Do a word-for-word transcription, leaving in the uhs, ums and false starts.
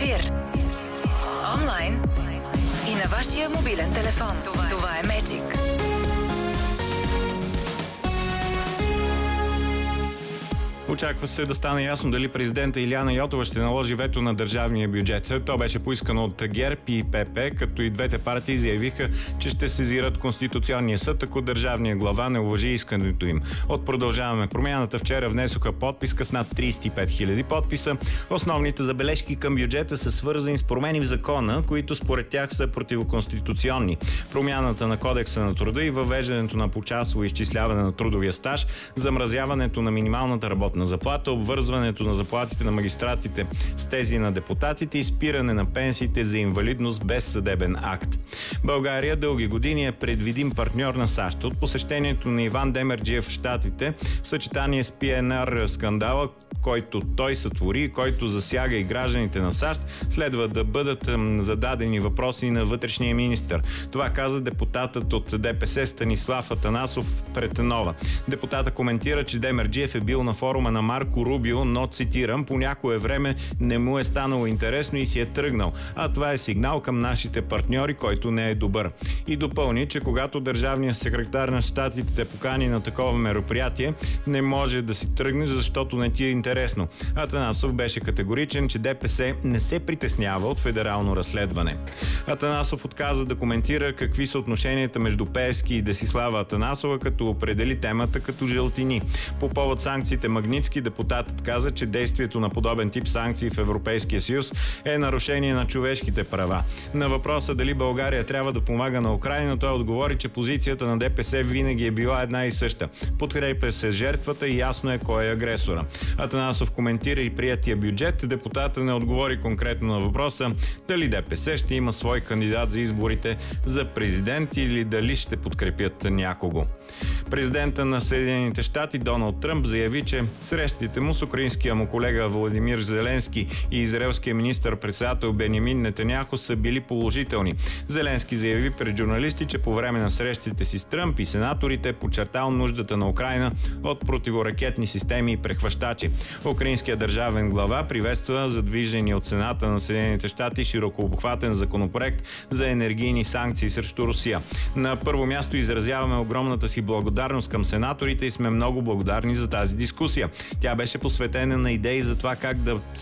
ефир. Онлайн и на вашия мобилен телефон. Това, Това е Magic. Очаква се да стане ясно дали президента Илияна Йотова ще наложи вето на държавния бюджет. То беше поискано от ГЕРБ и ПП, като и двете партии заявиха, че ще сезират Конституционния съд, ако държавния глава не уважи искането им. От Продължаваме промяната вчера внесоха подписка с над тридесет и пет хиляди подписа. Основните забележки към бюджета са свързани с промени в закона, които според тях са противоконституционни. Промяната на Кодекса на труда и въвеждането на почасово изчисляване на трудовия стаж, замразяването на минималната работна заплата, обвързването на заплатите на магистратите с тези на депутатите и спиране на пенсиите за инвалидност без съдебен акт. България дълги години е предвидим партньор на САЩ. От посещението на Иван Демерджиев в Щатите в съчетание с Пи Ен Ар скандала, който той сътвори, който засяга и гражданите на САЩ, следва да бъдат зададени въпроси на вътрешния министър. Това каза депутатът от Де Пе Се Станислав Атанасов пред Нова. Депутата коментира, че Демерджиев е бил на форума на Марко Рубио, но, цитирам, по някое време не му е станало интересно и си е тръгнал. А това е сигнал към нашите партньори, който не е добър. И допълни, че когато държавният секретар на щатите те покани на такова мероприятие, не може да си тръгнеш, защото не ти е интересно. Атанасов беше категоричен, че Де Пе Се не се притеснява от федерално разследване. Атанасов отказа да коментира какви са отношенията между Пеевски и Десислава Атанасова, като определи темата като жълтини. По повод санкциите Магнитски, депутатът каза, че действието на подобен тип санкции в Европейския съюз е нарушение на човешките права. На въпроса дали България трябва да помага на Украйна, той отговори, че позицията на Де Пе Се винаги е била една и съща. Подкрепя се жертвата и ясно е кой е агресора. Атанасов коментира и приятия бюджет. Депутата не отговори конкретно на въпроса дали Де Пе Се ще има свой кандидат за изборите за президент или дали ще подкрепят някого. Президента на Съединените щати Доналд Тръмп заяви, че срещите му с украинския му колега Володимир Зеленски и израелския министър-председател Бенямин Нетаняху са били положителни. Зеленски заяви пред журналисти, че по време на срещите си с Тръмп и сенаторите е подчертал нуждата на Украйна от противоракетни системи и прехващачи. Украинският държавен глава приветства задвижения от Сената на Съединените щати широкообхватен законопроект за енергийни санкции срещу Русия. На първо място изразяваме огромната си благодарност към сенаторите и сме много благодарни за тази дискусия. Тя беше посветена на идеи за това как да